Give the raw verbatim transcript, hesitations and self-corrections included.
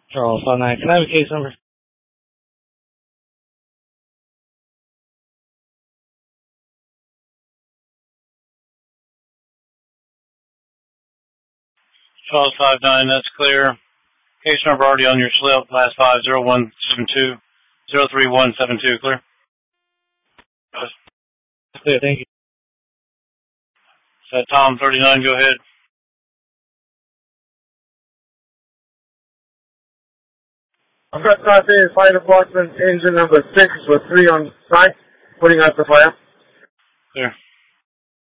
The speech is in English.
Charles five nine. Can I have a case number? Charles five nine, that's clear. Case number already on your slip, last five zero one seven two zero three one seven two, clear? Clear, thank you. Is that Tom thirty-nine, go ahead. I've got Class A fire department engine number six with three on site, putting out the fire. Clear.